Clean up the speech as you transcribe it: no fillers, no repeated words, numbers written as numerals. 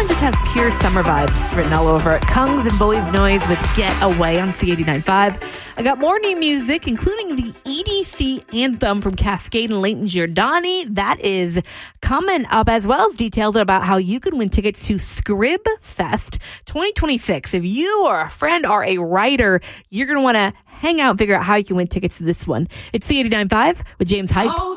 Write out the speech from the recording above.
one just has pure summer vibes written all over it. Kungs and Boys Noise with Get Away on C89.5. I got more new music, including the EDC anthem from Cascade and Leighton Giordani. That is coming up, as well as details about how you can win tickets to Scrib Fest 2026. If you or a friend are a writer, you're going to want to hang out and figure out how you can win tickets to this one. It's C89.5 with James Hype.